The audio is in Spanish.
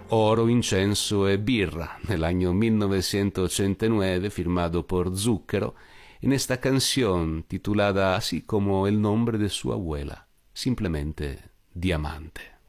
Oro, Incenso e Birra, del año 1989, firmado por Zucchero, en esta canción titulada así como el nombre de su abuela, simplemente Diamante.